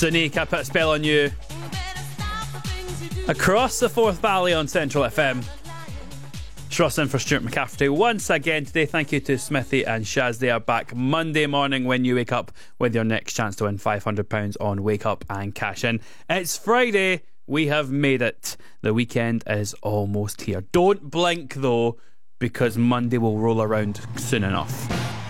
Sonique, I put a spell on you. Across the Forth Valley on Central FM. Trust in for Stuart McCafferty once again today. Thank you to Smithy and Shaz. They are back Monday morning when you wake up with your next chance to win £500 on Wake Up and Cash In. It's Friday. We have made it. The weekend is almost here. Don't blink though, because Monday will roll around soon enough.